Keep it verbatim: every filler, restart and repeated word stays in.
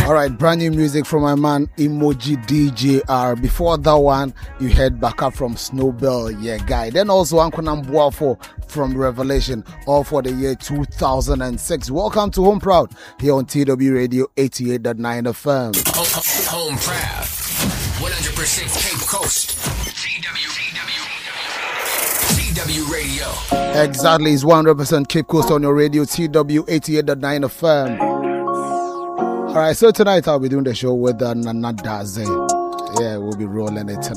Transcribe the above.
All right, brand new music from my man Emoji D J R. Before that one, you heard back up from Snowbell, yeah, guy. Then also Ankonam Buafo from Revelation, all for the year two thousand six. Welcome to Home Proud here on T W Radio eighty-eight point nine F M. Home, home Proud, one hundred percent Cape Coast. T W, T W, T W Radio. Exactly, it's one hundred percent Cape Coast on your radio, T W eighty-eight point nine F M. All right, so tonight I'll be doing the show with uh, Nana Daze. Yeah, we'll be rolling it tonight.